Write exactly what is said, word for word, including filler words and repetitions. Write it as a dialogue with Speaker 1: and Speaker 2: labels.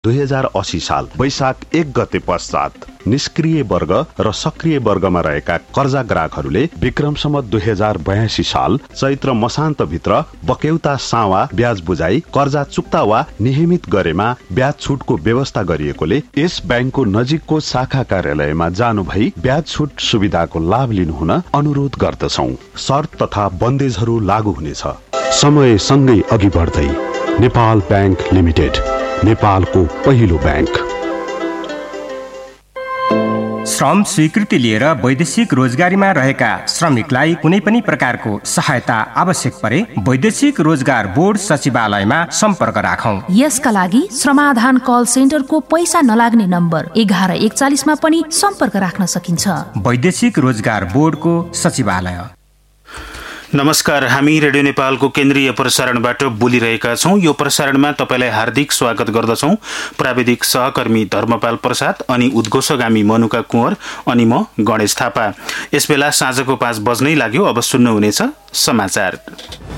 Speaker 1: दुई हजार अस्सी साल वैशाख एक गते पश्चात निष्क्रिय वर्ग र सक्रिय वर्गमा रहेका कर्जा ग्राहकहरूले विक्रम सम्वत दुई हजार बयासी साल चैत्र मसान्तभित्र बक्यौता सावा ब्याज बुझाई कर्जा चुक्ता वा नियमित गरेमा ब्याज छुटको व्यवस्था गरिएकोले यस ब्याङ्कको नजिकको शाखा कार्यालयमा जानु भई ब्याज छुट सुविधाको लाभ लिनुहुन अनुरोध गर्दछौ। शर्त तथा बन्देजहरू लागू हुनेछ। समय सँगै अघि बढ्दै नेपाल ब्याङ्क लिमिटेड, नेपालको पहिलो ब्याङ्क।
Speaker 2: श्रम स्वीकृति लिएर वैदेशिक रोजगारीमा रहेका श्रमिकलाई कुनै पनि प्रकारको सहायता आवश्यक परे वैदेशिक रोजगार बोर्ड सचिवालयमा सम्पर्क राखौं।
Speaker 3: यसका लागि श्रमाधान कल सेन्टरको पैसा नलाग्ने नम्बर एघार एकचालिसमा पनि सम्पर्क राख्न सकिन्छ।
Speaker 2: वैदेशिक रोजगार बोर्डको सचिवालय।
Speaker 4: नमस्कार, हामी रेडियो नेपालको केन्द्रीय प्रसारणबाट बोलिरहेका छौं। यो प्रसारणमा तपाईलाई हार्दिक स्वागत गर्दछौं। प्राविधिक सहकर्मी धर्मपाल प्रसाद अनि उद्घोषगामी मनुका कुँवर अनि म गणेश थापा। यसबेला साँझको पाँच बज्नै लाग्यो। अब सुन्नुहुनेछ समाचार।